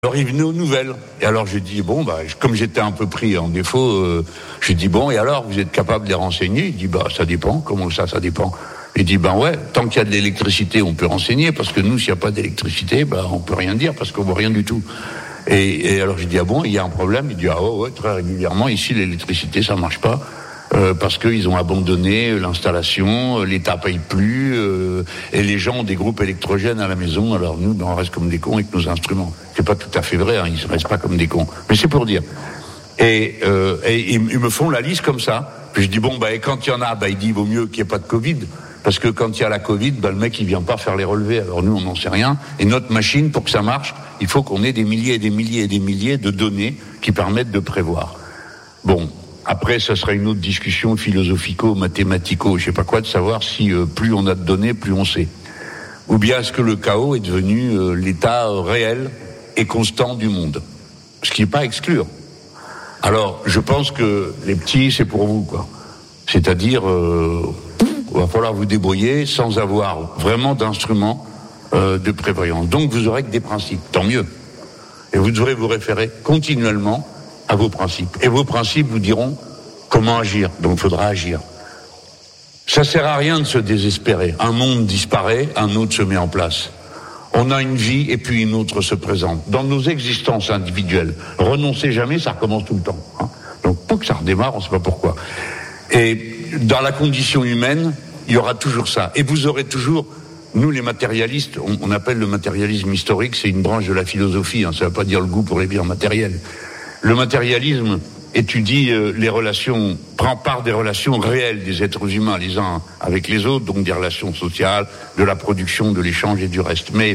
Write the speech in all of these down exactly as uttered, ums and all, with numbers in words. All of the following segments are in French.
Alors il venait aux nouvelles. Et alors j'ai dit, bon, bah, comme j'étais un peu pris en défaut, euh, j'ai dit, bon, et alors, vous êtes capable de les renseigner? Il dit, bah, ça dépend. Comment ça, ça dépend? Il dit, ben ouais, tant qu'il y a de l'électricité, on peut renseigner, parce que nous, s'il n'y a pas d'électricité, ben, on peut rien dire, parce qu'on voit rien du tout. Et, et alors j'ai dit, ah bon, il y a un problème? Il dit, ah ouais, ouais, très régulièrement, ici, l'électricité, ça marche pas. Euh, parce qu'ils ont abandonné l'installation, l'État paye plus, euh, et les gens ont des groupes électrogènes à la maison. Alors nous, ben, on reste comme des cons avec nos instruments. C'est pas tout à fait vrai, hein, ils ne restent pas comme des cons. Mais c'est pour dire. Et, euh, et ils, ils me font la liste comme ça. Puis je dis, bon, bah, et quand il y en a, bah, il dit, il vaut mieux qu'il n'y ait pas de Covid. Parce que quand il y a la Covid, bah, le mec, il vient pas faire les relevés. Alors nous, on n'en sait rien. Et notre machine, pour que ça marche, il faut qu'on ait des milliers et des milliers et des milliers de données qui permettent de prévoir. Bon. Après, ça sera une autre discussion philosophico-mathématico, je sais pas quoi, de savoir si euh, plus on a de données, plus on sait. Ou bien est-ce que le chaos est devenu euh, l'état euh, réel et constant du monde? Ce qui n'est pas à exclure. Alors, je pense que les petits, c'est pour vous, quoi. C'est-à-dire, euh, il va falloir vous débrouiller sans avoir vraiment d'instruments euh, de prévoyance. Donc, vous aurez que des principes, tant mieux. Et vous devrez vous référer continuellement à vos principes. Et vos principes vous diront comment agir. Donc il faudra agir. Ça sert à rien de se désespérer. Un monde disparaît, un autre se met en place. On a une vie et puis une autre se présente. Dans nos existences individuelles, renoncez jamais, ça recommence tout le temps. Hein. Donc pour que ça redémarre, on ne sait pas pourquoi. Et dans la condition humaine, il y aura toujours ça. Et vous aurez toujours, nous les matérialistes, on, on appelle le matérialisme historique, c'est une branche de la philosophie, hein, ça ne veut pas dire le goût pour les biens matériels. Le matérialisme étudie euh, les relations, prend part des relations réelles des êtres humains les uns avec les autres, donc des relations sociales, de la production, de l'échange et du reste. Mais,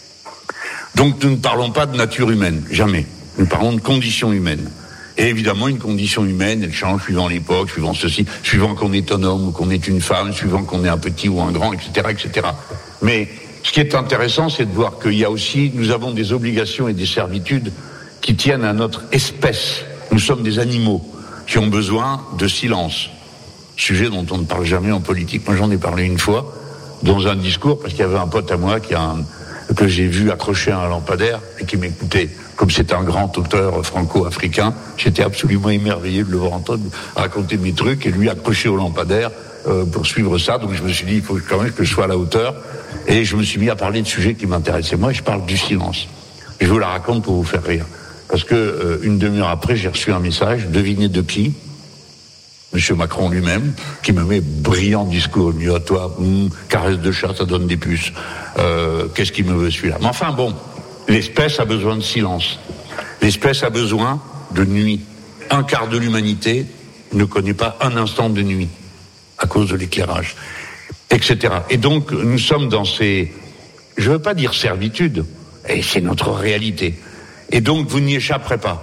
donc nous ne parlons pas de nature humaine, jamais. Nous parlons de conditions humaines. Et évidemment, une condition humaine, elle change suivant l'époque, suivant ceci, suivant qu'on est un homme ou qu'on est une femme, suivant qu'on est un petit ou un grand, et cetera, et cetera. Mais ce qui est intéressant, c'est de voir qu'il y a aussi, nous avons des obligations et des servitudes qui tiennent à notre espèce. Nous sommes des animaux qui ont besoin de silence. Sujet dont on ne parle jamais en politique. Moi, j'en ai parlé une fois dans un discours parce qu'il y avait un pote à moi qui a un, que j'ai vu accroché à un lampadaire et qui m'écoutait. Comme c'est un grand auteur franco-africain, j'étais absolument émerveillé de le voir entendre raconter mes trucs et lui accroché au lampadaire euh, pour suivre ça. Donc je me suis dit, il faut quand même que je sois à la hauteur. Et je me suis mis à parler de sujets qui m'intéressaient. Moi, je parle du silence. Je vous la raconte pour vous faire rire. Parce que euh, une demi-heure après, j'ai reçu un message, devinez de qui? Monsieur Macron lui-même, qui me met brillant discours. Mieux à toi, mmh, caresse de chat, ça donne des puces. Euh, qu'est-ce qu'il me veut celui-là? Mais enfin bon, l'espèce a besoin de silence. L'espèce a besoin de nuit. Un quart de l'humanité ne connaît pas un instant de nuit à cause de l'éclairage, et cetera. Et donc nous sommes dans ces, je veux pas dire servitude, et c'est notre réalité. Et donc, vous n'y échapperez pas.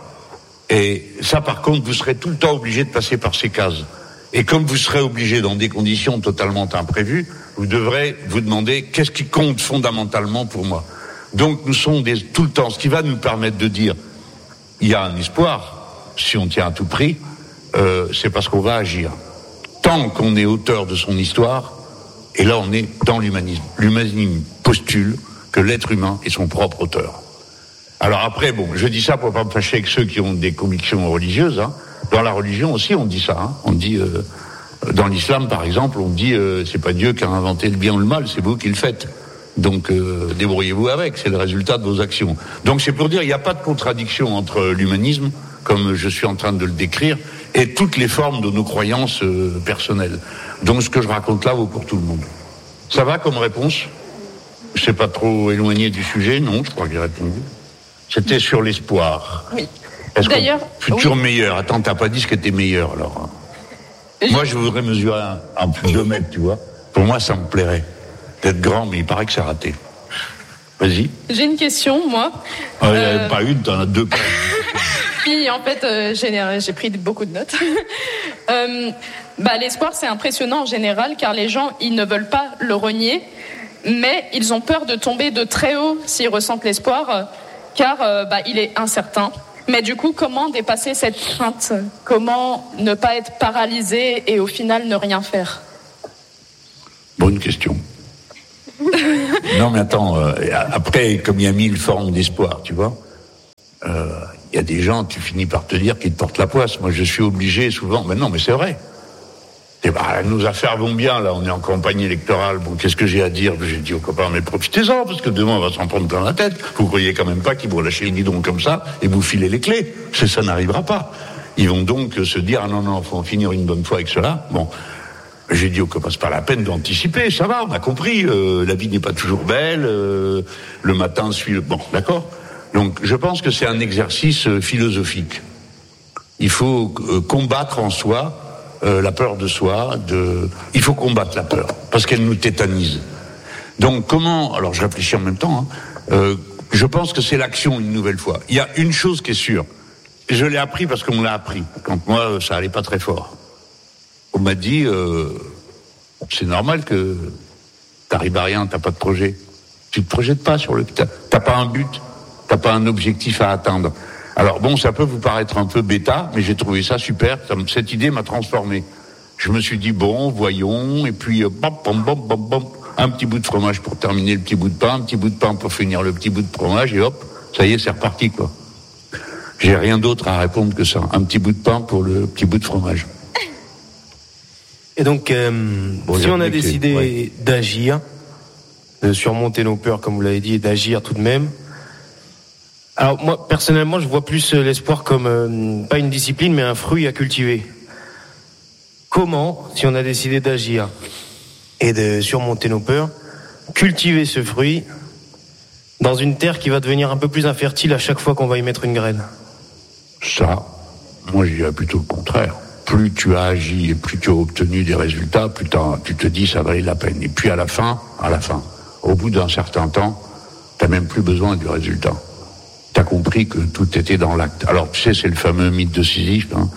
Et ça, par contre, vous serez tout le temps obligé de passer par ces cases. Et comme vous serez obligé dans des conditions totalement imprévues, vous devrez vous demander qu'est-ce qui compte fondamentalement pour moi. Donc, nous sommes des, tout le temps, ce qui va nous permettre de dire, il y a un espoir, si on tient à tout prix, euh, c'est parce qu'on va agir. Tant qu'on est auteur de son histoire, et là, on est dans l'humanisme. L'humanisme postule que l'être humain est son propre auteur. Alors après, bon, je dis ça pour pas me fâcher avec ceux qui ont des convictions religieuses. Hein. Dans la religion aussi, on dit ça. Hein. On dit, euh, dans l'islam, par exemple, on dit, euh, c'est pas Dieu qui a inventé le bien ou le mal, c'est vous qui le faites. Donc, euh, débrouillez-vous avec, c'est le résultat de vos actions. Donc, c'est pour dire, il n'y a pas de contradiction entre l'humanisme, comme je suis en train de le décrire, et toutes les formes de nos croyances euh, personnelles. Donc, ce que je raconte là vaut pour tout le monde. Ça va comme réponse? Je sais pas trop éloigné du sujet, non, je crois que j'ai répondu. C'était sur l'espoir. Oui. Est-ce D'ailleurs, que futur oui. meilleur? Attends, t'as pas dit ce qui était meilleur, alors. Je... Moi, je voudrais mesurer un, un plus de deux mètres, tu vois. Pour moi, ça me plairait. D'être grand, mais il paraît que c'est raté. Vas-y. J'ai une question, moi. Ah, euh... Pas une, t'en as deux. Puis, en fait, euh, j'ai, j'ai pris beaucoup de notes. euh, bah, l'espoir, c'est impressionnant en général, car les gens, ils ne veulent pas le renier, mais ils ont peur de tomber de très haut s'ils ressentent l'espoir. Car euh, bah, il est incertain. Mais du coup, comment dépasser cette crainte? Comment ne pas être paralysé et au final ne rien faire? Bonne question. Non mais attends, euh, après, comme il y a mille formes d'espoir, tu vois, euh, y a des gens, tu finis par te dire qu'ils te portent la poisse. Moi, je suis obligé souvent, mais non, mais c'est vrai. Et bah, nos affaires vont bien, là, on est en campagne électorale. Bon, qu'est-ce que j'ai à dire? J'ai dit aux copains, mais profitez-en, parce que demain, on va s'en prendre plein la tête. Vous croyez quand même pas qu'ils vont lâcher le guidon comme ça et vous filer les clés. C'est, ça n'arrivera pas. Ils vont donc se dire, ah non, non, faut en finir une bonne fois avec cela. Bon. J'ai dit aux copains, c'est pas la peine d'anticiper, ça va, on a compris, euh, la vie n'est pas toujours belle, euh, le matin suit le... Bon, d'accord. Donc, je pense que c'est un exercice euh, philosophique. Il faut euh, combattre en soi euh, la peur de soi, de... il faut combattre la peur, parce qu'elle nous tétanise. Donc, comment... Alors, je réfléchis en même temps, hein, euh, je pense que c'est l'action une nouvelle fois. Il y a une chose qui est sûre, et je l'ai appris parce qu'on me l'a appris, quand moi, ça allait pas très fort. On m'a dit, euh, c'est normal que t'arrives à rien, t'as pas de projet. Tu te projettes pas sur le... T'as, t'as pas un but, t'as pas un objectif à atteindre. Alors bon, ça peut vous paraître un peu bêta, mais j'ai trouvé ça super. Ça, cette idée m'a transformé. Je me suis dit, bon, voyons, et puis, euh, bam, bam, bam, bam, bam, un petit bout de fromage pour terminer le petit bout de pain, un petit bout de pain pour finir le petit bout de fromage, et hop, ça y est, c'est reparti, quoi. J'ai rien d'autre à répondre que ça. Un petit bout de pain pour le petit bout de fromage. Et donc, euh, bon, si on a décidé ouais. d'agir, de surmonter nos peurs, comme vous l'avez dit, et d'agir tout de même. Alors moi, personnellement, je vois plus l'espoir comme euh, pas une discipline, mais un fruit à cultiver. Comment, si on a décidé d'agir et de surmonter nos peurs, cultiver ce fruit dans une terre qui va devenir un peu plus infertile à chaque fois qu'on va y mettre une graine? Ça, moi, je dirais plutôt le contraire. Plus tu as agi et plus tu as obtenu des résultats, plus tu te dis ça valait la peine. Et puis à la fin, à la fin, au bout d'un certain temps, t'as même plus besoin du résultat. T'as compris que tout était dans l'acte. Alors tu sais, c'est le fameux mythe de Sisyphe. Hein.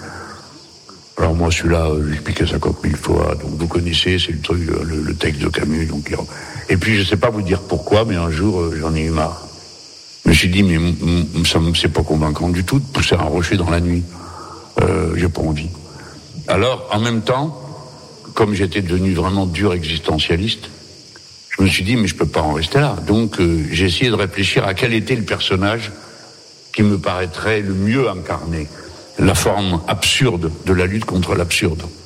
Alors moi celui-là, j'ai expliqué ça comme mille fois. Donc vous connaissez, c'est le truc, le, le texte de Camus. Donc et puis je sais pas vous dire pourquoi, mais un jour euh, j'en ai eu marre. Je me suis dit mais m- m- ça me c'est pas convaincant du tout de pousser un rocher dans la nuit. Euh, j'ai pas envie. Alors, en même temps, comme j'étais devenu vraiment dur existentialiste, je me suis dit, mais je peux pas en rester là. Donc, euh, j'ai essayé de réfléchir à quel était le personnage qui me paraîtrait le mieux incarné. La forme absurde de la lutte contre l'absurde. Ok ?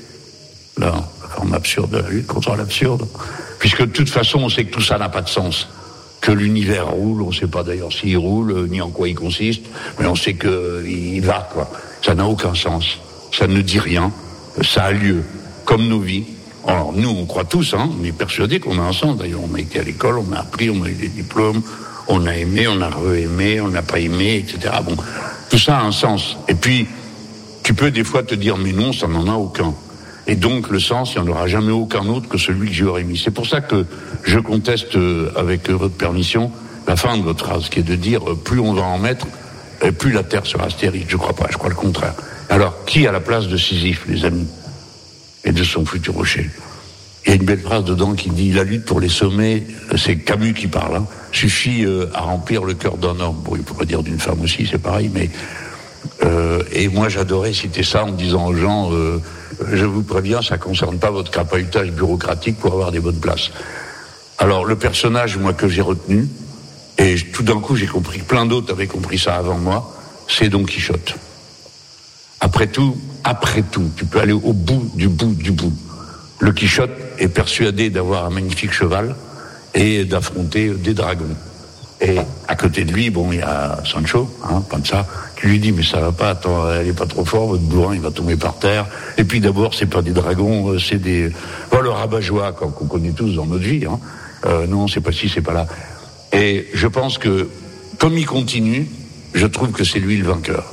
Là, la forme absurde de la lutte contre l'absurde. Puisque de toute façon, on sait que tout ça n'a pas de sens. Que l'univers roule, on sait pas d'ailleurs s'il roule, ni en quoi il consiste, mais on sait qu'il va, quoi. Ça n'a aucun sens. Ça ne dit rien, ça a lieu, comme nos vies. Alors nous, on croit tous, hein, on est persuadés qu'on a un sens. D'ailleurs, on a été à l'école, on a appris, on a eu des diplômes, on a aimé, on a re-aimé, on n'a pas aimé, et cetera. Bon, tout ça a un sens. Et puis, tu peux des fois te dire, mais non, ça n'en a aucun. Et donc, le sens, il n'y en aura jamais aucun autre que celui que j'y aurais mis. C'est pour ça que je conteste, avec votre permission, la fin de votre phrase, qui est de dire, plus on va en mettre, plus la Terre sera stérile. Je crois pas, je crois le contraire. Alors, qui à la place de Sisyphe, les amis, et de son futur rocher? Il y a une belle phrase dedans qui dit « La lutte pour les sommets », c'est Camus qui parle, hein, suffit euh, à remplir le cœur d'un homme. Bon, il pourrait dire d'une femme aussi, c'est pareil, mais... Euh, et moi, j'adorais citer ça en disant aux gens euh, « Je vous préviens, ça concerne pas votre crapahutage bureaucratique pour avoir des bonnes places. » Alors, le personnage, moi, que j'ai retenu, et tout d'un coup, j'ai compris que plein d'autres avaient compris ça avant moi, c'est Don Quichotte. Après tout, après tout, tu peux aller au bout du bout du bout. Le Quichotte est persuadé d'avoir un magnifique cheval et d'affronter des dragons. Et à côté de lui, bon, il y a Sancho, hein, Panza, qui lui dit, mais ça va pas, attends, elle est pas trop fort, votre bourrin, il va tomber par terre. Et puis d'abord, c'est pas des dragons, c'est des... Bon, le rabat-joie, qu'on connaît tous dans notre vie, hein. Euh, non, c'est pas ci, c'est pas là. Et je pense que, comme il continue, je trouve que c'est lui le vainqueur.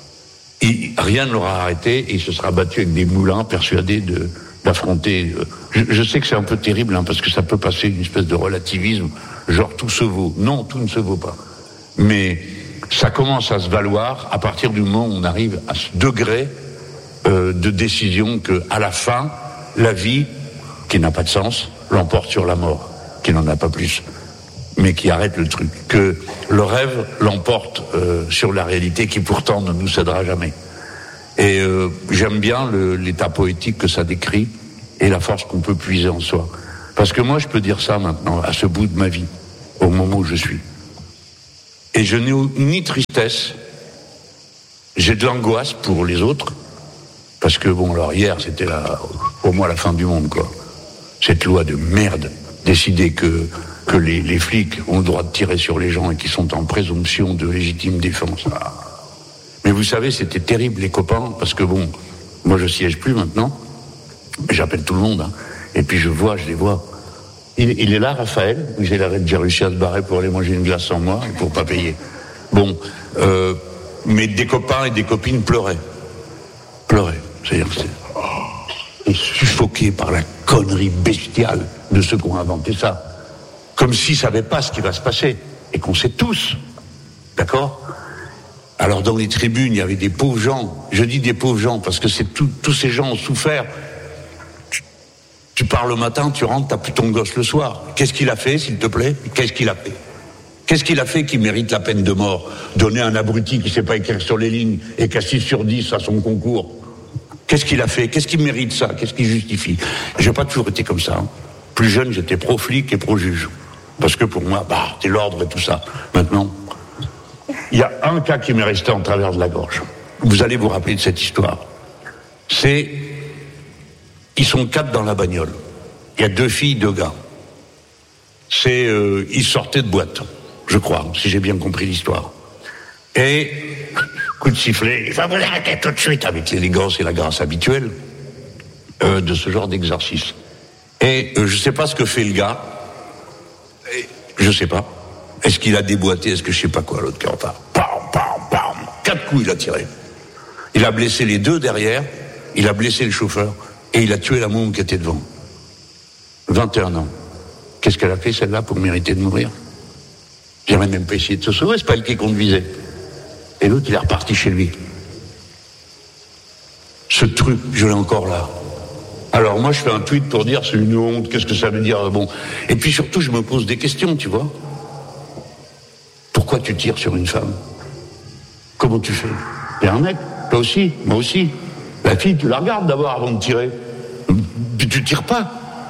Il, rien ne l'aura arrêté et il se sera battu avec des moulins, persuadé de, d'affronter. Je, je sais que c'est un peu terrible, hein, parce que ça peut passer une espèce de relativisme, genre tout se vaut. Non, tout ne se vaut pas. Mais ça commence à se valoir à partir du moment où on arrive à ce degré euh, de décision que, à la fin, la vie, qui n'a pas de sens, l'emporte sur la mort, qui n'en a pas plus, mais qui arrête le truc. Que le rêve l'emporte euh, sur la réalité qui pourtant ne nous cédera jamais. Et euh, j'aime bien le, l'état poétique que ça décrit et la force qu'on peut puiser en soi. Parce que moi, je peux dire ça maintenant, à ce bout de ma vie, au moment où je suis. Et je n'ai ni tristesse, j'ai de l'angoisse pour les autres, parce que bon, alors hier, c'était la, pour moi la fin du monde, quoi. Cette loi de merde, décider que, que les, les flics ont le droit de tirer sur les gens et qui sont en présomption de légitime défense. Ah. Mais vous savez, c'était terrible, les copains, parce que bon, moi je siège plus maintenant, j'appelle tout le monde, hein, et puis je vois, je les vois. Il, il est là, Raphaël. J'ai l'arrêt de réussi à se barrer pour aller manger une glace sans moi et pour pas payer. Bon, euh, mais des copains et des copines pleuraient. Pleuraient. C'est-à-dire que c'est oh, suffoqués par la connerie bestiale de ceux qui ont inventé ça. Comme s'ils savaient pas ce qui va se passer. Et qu'on sait tous. D'accord ? Alors dans les tribunes, il y avait des pauvres gens. Je dis des pauvres gens parce que c'est tout, tous ces gens ont souffert. Tu pars le matin, tu rentres, t'as plus ton gosse le soir. Qu'est-ce qu'il a fait, s'il te plaît ? Qu'est-ce qu'il a fait ? Qu'est-ce qu'il a fait qui mérite la peine de mort ? Donner un abruti qui sait pas écrire sur les lignes et qui a six sur dix à son concours. Qu'est-ce qu'il a fait ? Qu'est-ce qui mérite ça ? Qu'est-ce qui justifie ? J'ai pas toujours été comme ça. Hein. Plus jeune, j'étais pro-flic et pro-juge. Parce que pour moi, bah, c'est l'ordre et tout ça. Maintenant, il y a un cas qui m'est resté en travers de la gorge. Vous allez vous rappeler de cette histoire. C'est... Ils sont quatre dans la bagnole. Il y a deux filles, deux gars. C'est, euh, ils sortaient de boîte, je crois, si j'ai bien compris l'histoire. Et, coup de sifflet, il va vous arrêter tout de suite avec l'élégance et la grâce habituelle euh, de ce genre d'exercice. Et euh, je sais pas ce que fait le gars. Et, je sais pas. Est-ce qu'il a déboîté, est-ce que je sais pas quoi, l'autre qui en parle. Pam, pam, pam. Quatre coups il a tiré. Il a blessé les deux derrière, il a blessé le chauffeur. Et il a tué la môme qui était devant. vingt et un ans. Qu'est-ce qu'elle a fait, celle-là, pour mériter de mourir ? J'aurais même pas essayé de se sauver, c'est pas elle qui conduisait. Et l'autre, il est reparti chez lui. Ce truc, je l'ai encore là. Alors moi, je fais un tweet pour dire, c'est une honte, qu'est-ce que ça veut dire ? Bon. Et puis surtout, je me pose des questions, tu vois. Pourquoi tu tires sur une femme ? Comment tu fais ? T'es un mec, toi aussi, moi aussi. La fille, tu la regardes d'abord avant de tirer. Puis tu tires pas.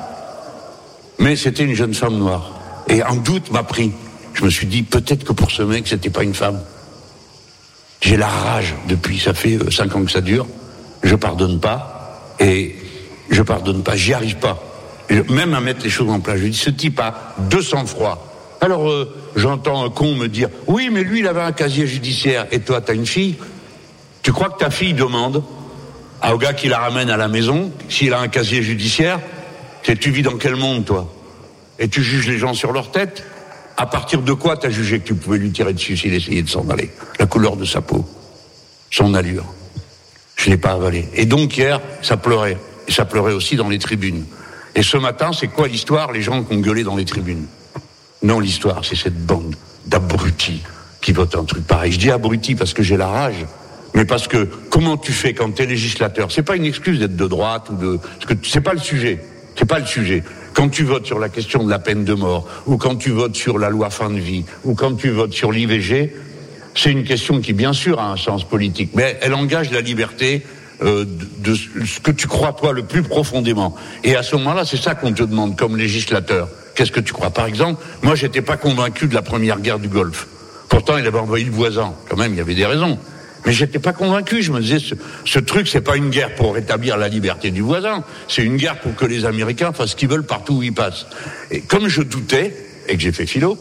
Mais c'était une jeune femme noire. Et un doute m'a pris. Je me suis dit, peut-être que pour ce mec, c'était pas une femme. J'ai la rage depuis, ça fait euh, cinq ans que ça dure. Je pardonne pas. Et je pardonne pas, j'y arrive pas. Et même à mettre les choses en place. Je dis, ce type a deux sang-froid. Alors, euh, j'entends un con me dire, oui, mais lui, il avait un casier judiciaire. Et toi, t'as une fille. Tu crois que ta fille demande au gars qui la ramène à la maison, s'il a un casier judiciaire, c'est tu vis dans quel monde, toi ? Et tu juges les gens sur leur tête ? À partir de quoi t'as jugé que tu pouvais lui tirer dessus s'il essayait de s'en aller ? La couleur de sa peau, son allure. Je l'ai pas avalé. Et donc hier, ça pleurait. Et ça pleurait aussi dans les tribunes. Et ce matin, c'est quoi l'histoire ? Les gens qui ont gueulé dans les tribunes. Non, l'histoire, c'est cette bande d'abrutis qui votent un truc pareil. Je dis abrutis parce que j'ai la rage. Mais parce que, comment tu fais quand t'es législateur ? C'est pas une excuse d'être de droite ou de... Parce que c'est pas le sujet. C'est pas le sujet. Quand tu votes sur la question de la peine de mort, ou quand tu votes sur la loi fin de vie, ou quand tu votes sur l'I V G, c'est une question qui, bien sûr, a un sens politique. Mais elle engage la liberté euh, de, de ce que tu crois, toi, le plus profondément. Et à ce moment-là, c'est ça qu'on te demande comme législateur. Qu'est-ce que tu crois ? Par exemple, moi, j'étais pas convaincu de la première guerre du Golfe. Pourtant, il avait envoyé le voisin. Quand même, il y avait des raisons. Mais j'étais pas convaincu, je me disais, ce, ce truc, c'est pas une guerre pour rétablir la liberté du voisin, c'est une guerre pour que les Américains fassent ce qu'ils veulent partout où ils passent. Et comme je doutais, et que j'ai fait philo,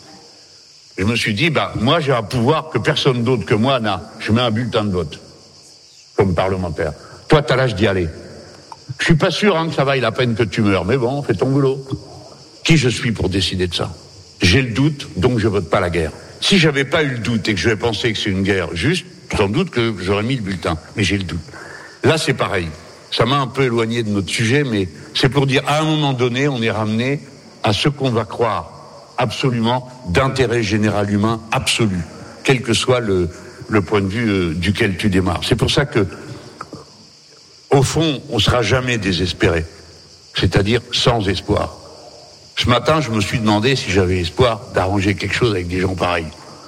je me suis dit, bah, moi j'ai un pouvoir que personne d'autre que moi n'a. Je mets un bulletin de vote, comme parlementaire. Toi, t'as l'âge d'y aller. Je suis pas sûr hein, que ça vaille la peine que tu meurs, mais bon, fais ton boulot. Qui je suis pour décider de ça ? J'ai le doute, donc je vote pas la guerre. Si j'avais pas eu le doute et que je vais penser que c'est une guerre juste, sans doute que j'aurais mis le bulletin, mais j'ai le doute. Là, c'est pareil. Ça m'a un peu éloigné de notre sujet, mais c'est pour dire, à un moment donné, on est ramené à ce qu'on va croire absolument d'intérêt général humain absolu, quel que soit le, le point de vue euh, duquel tu démarres. C'est pour ça que, au fond, on sera jamais désespéré, c'est-à-dire sans espoir. Ce matin, je me suis demandé si j'avais espoir d'arranger quelque chose avec des gens pareils.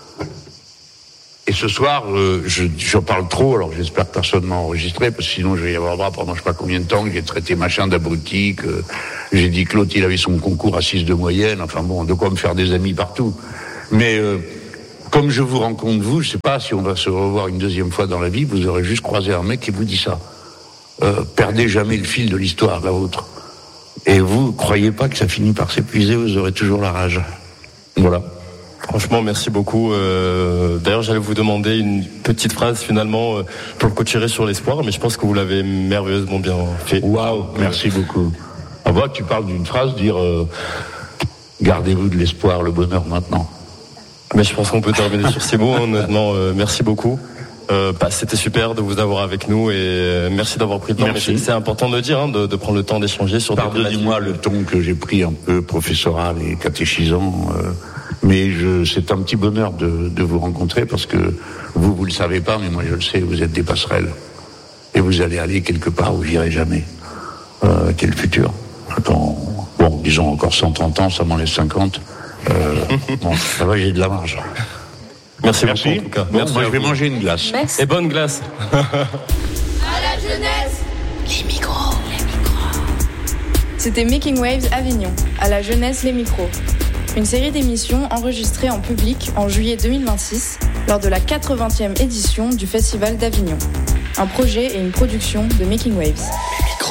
Et ce soir, euh, je, j'en parle trop, alors j'espère que personne m'a enregistré, parce que sinon je vais y avoir droit pendant je sais pas combien de temps, que j'ai traité machin d'abruti, que j'ai dit que l'autre il avait son concours à six de moyenne, enfin bon, de quoi me faire des amis partout. Mais euh, comme je vous rencontre vous, je sais pas si on va se revoir une deuxième fois dans la vie, vous aurez juste croisé un mec qui vous dit ça. Euh, perdez jamais le fil de l'histoire, la vôtre. Et vous, croyez pas que ça finit par s'épuiser, vous aurez toujours la rage. Voilà. Franchement, merci beaucoup. Euh, d'ailleurs, j'allais vous demander une petite phrase finalement euh, pour le clôturer sur l'espoir, mais je pense que vous l'avez merveilleusement bien fait. Waouh, merci beaucoup. Ah bah, tu parles d'une phrase, dire euh, gardez-vous de l'espoir, le bonheur maintenant. Mais je pense qu'on peut terminer sur ces mots. Honnêtement, euh, merci beaucoup. Euh, bah, c'était super de vous avoir avec nous et euh, merci d'avoir pris le temps. Merci. Mais c'est, c'est important de dire, hein, de, de prendre le temps d'échanger sur. Pardonnez-moi le ton que j'ai pris un peu professoral et catéchisant. Euh, Mais je, c'est un petit bonheur de, de vous rencontrer parce que vous, vous le savez pas, mais moi je le sais, vous êtes des passerelles. Et vous allez aller quelque part où j'irai jamais. Euh, quel futur. Attends, bon, disons encore cent trente ans, ça m'en laisse cinquante. Euh, bon, ça va, j'ai de la marge. Merci, Merci. beaucoup en tout cas. Bon, Merci moi je vais vous. manger une glace. Merci. Et bonne glace. À la jeunesse, les micros, les micros. C'était Making Waves Avignon, à la jeunesse les micros. Une série d'émissions enregistrées en public en juillet deux mille vingt-six lors de la quatre-vingtième édition du Festival d'Avignon. Un projet et une production de Making Waves.